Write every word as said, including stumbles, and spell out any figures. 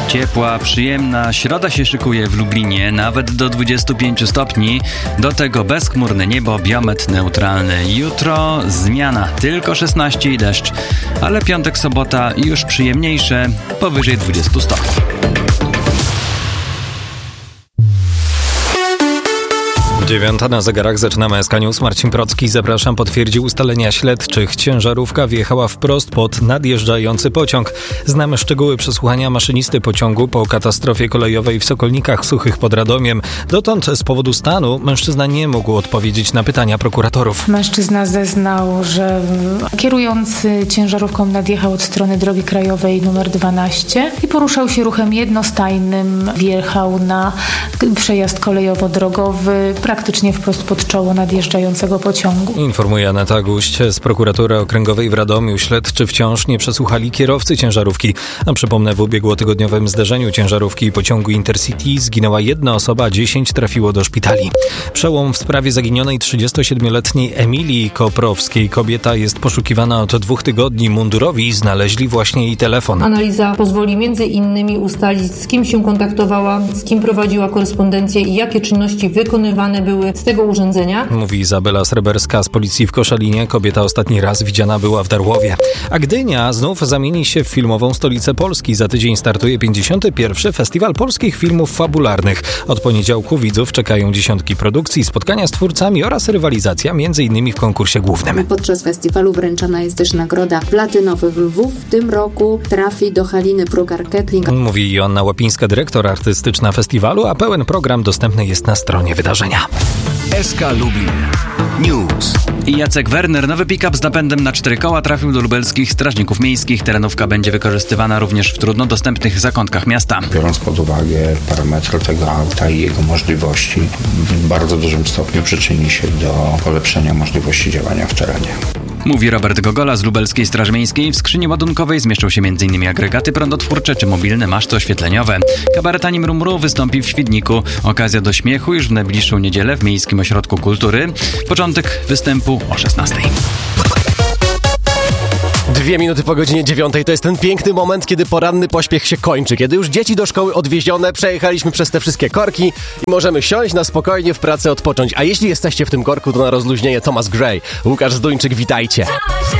Ciepła, przyjemna środa się szykuje w Lublinie, nawet do dwudziestu pięciu stopni. Do tego bezchmurne niebo, biometr neutralny. Jutro zmiana, tylko szesnaście i deszcz. Ale piątek, sobota już przyjemniejsze, powyżej dwudziestu stopni. Dziewiąta na zegarach, zaczynamy S K News. Marcin Procki, zapraszam. Potwierdził ustalenia śledczych. Ciężarówka wjechała wprost pod nadjeżdżający pociąg. Znamy szczegóły przesłuchania maszynisty pociągu po katastrofie kolejowej w Sokolnikach Suchych pod Radomiem. Dotąd z powodu stanu mężczyzna nie mógł odpowiedzieć na pytania prokuratorów. Mężczyzna zeznał, że kierujący ciężarówką nadjechał od strony drogi krajowej numer dwanaście i poruszał się ruchem jednostajnym. Wjechał na przejazd kolejowo-drogowy, praktycznie wprost pod czoło nadjeżdżającego pociągu. Informuje Aneta Guść z prokuratury okręgowej w Radomiu. Śledczy wciąż nie przesłuchali kierowcy ciężarówki. A przypomnę, w ubiegłotygodniowym zderzeniu ciężarówki i pociągu Intercity zginęła jedna osoba, a dziesięć trafiło do szpitali. Przełom w sprawie zaginionej trzydziestosiedmioletniej Emilii Koprowskiej. Kobieta jest poszukiwana od dwóch tygodni. Mundurowi znaleźli właśnie jej telefon. Analiza pozwoli między innymi ustalić, z kim się kontaktowała, z kim prowadziła korespondencję i jakie czynności wykonywane były z tego urządzenia. Mówi Izabela Sreberska z policji w Koszalinie. Kobieta ostatni raz widziana była w Darłowie. A Gdynia znów zamieni się w filmową stolicę Polski. Za tydzień startuje pięćdziesiąty pierwszy Festiwal Polskich Filmów Fabularnych. Od poniedziałku widzów czekają dziesiątki produkcji, spotkania z twórcami oraz rywalizacja między innymi w konkursie głównym. Podczas festiwalu wręczana jest też nagroda Platynowych Lwów. W tym roku trafi do Haliny Prugar-Kettling. Mówi Joanna Łapińska, dyrektor artystyczna festiwalu, a pełen program dostępny jest na stronie wydarzenia. S K Lublin News. I Jacek Werner, nowy pick-up z napędem na cztery koła trafił do lubelskich strażników miejskich. Terenówka będzie wykorzystywana również w trudno dostępnych zakątkach miasta. Biorąc pod uwagę parametry tego auta i jego możliwości, w bardzo dużym stopniu przyczyni się do polepszenia możliwości działania w terenie. Mówi Robert Gogola z Lubelskiej Straży Miejskiej. W skrzyni ładunkowej zmieszczą się m.in. agregaty prądotwórcze czy mobilne maszty oświetleniowe. Kabaret Ani Mrumru wystąpi w Świdniku. Okazja do śmiechu już w najbliższą niedzielę w Miejskim Ośrodku Kultury. Początek występu o szesnastej. Dwie minuty po godzinie dziewiątej to jest ten piękny moment, kiedy poranny pośpiech się kończy. Kiedy już dzieci do szkoły odwiezione, przejechaliśmy przez te wszystkie korki i możemy siąść na spokojnie w pracy odpocząć. A jeśli jesteście w tym korku, to na rozluźnienie Thomas Gray. Łukasz Zduńczyk, witajcie.